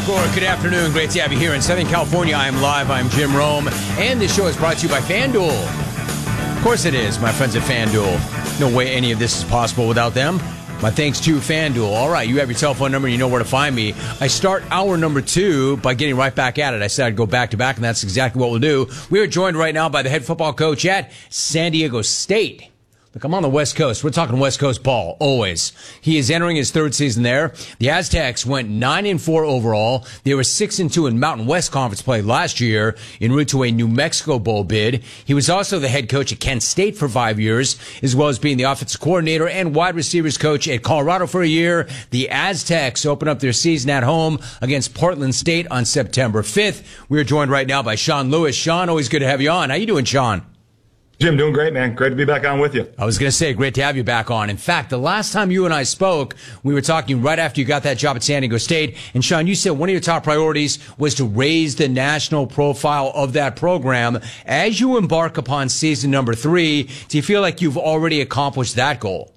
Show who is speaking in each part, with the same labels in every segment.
Speaker 1: Score. Good afternoon. Great to have you here in Southern California. I am live. I'm Jim Rome. And this show is brought to you by FanDuel. Of course it is, my friends at FanDuel. No way any of this is possible without them. My thanks to FanDuel. All right, you have your telephone number. You know where to find me. I start hour number 2 by getting right back at it. I said I'd go back to back, and that's exactly what we'll do. We are joined right now by the head football coach at San Diego State. Look, I'm on the West Coast. We're talking West Coast ball, always. He is entering his 3rd season there. The Aztecs went 9-4 overall. They were 6-2 in Mountain West Conference play last year en route to a New Mexico Bowl bid. He was also the head coach at Kent State for 5 years, as well as being the offensive coordinator and wide receivers coach at Colorado for a year. The Aztecs open up their season at home against Portland State on September 5th. We are joined right now by Sean Lewis. Sean, always good to have you on. How you doing, Sean?
Speaker 2: Jim, doing great, man. Great to be back on with you.
Speaker 1: I was going to say, great to have you back on. In fact, the last time you and I spoke, we were talking right after you got that job at San Diego State. And Sean, you said one of your top priorities was to raise the national profile of that program. As you embark upon season number 3, do you feel like you've already accomplished that goal?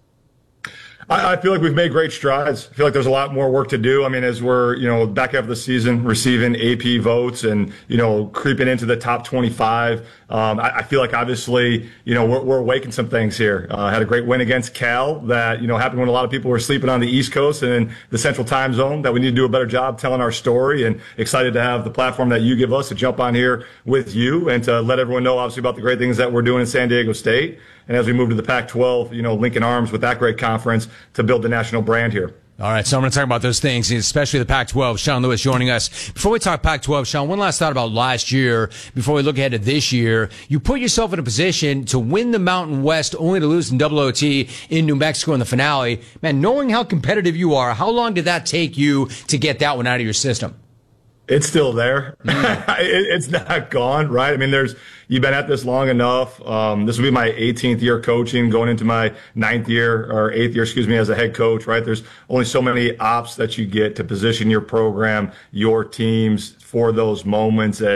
Speaker 2: I feel like we've made great strides. I feel like there's a lot more work to do. I mean, as we're, back after the season, receiving AP votes and, creeping into the top 25. I feel like obviously, we're awakening some things here. Had a great win against Cal that, happened when a lot of people were sleeping on the East Coast and in the Central Time Zone, that we need to do a better job telling our story, and excited to have the platform that you give us to jump on here with you and to let everyone know obviously about the great things that we're doing in San Diego State. And as we move to the Pac-12, linking arms with that great conference to build the national brand here.
Speaker 1: All right, so I'm going to talk about those things, especially the Pac-12. Sean Lewis joining us. Before we talk Pac-12, Sean, one last thought about last year before we look ahead to this year. You put yourself in a position to win the Mountain West only to lose in double OT in New Mexico in the finale. Man, knowing how competitive you are, how long did that take you to get that one out of your system?
Speaker 2: It's still there. It's not gone, right? I mean, you've been at this long enough. This will be my 18th year coaching, going into my 8th year, as a head coach, right? There's only so many ops that you get to position your program, your teams for those moments.